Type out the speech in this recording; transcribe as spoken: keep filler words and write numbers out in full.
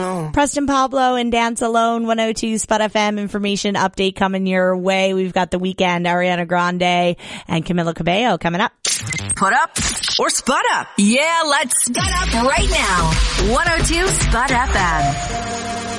Preston Pablo and Dance Alone, one oh two Spud F M information update coming your way. We've got The Weeknd, Ariana Grande, and Camila Cabello coming up. Put up or spud up? Yeah, let's spud up right now. one oh two Spud F M.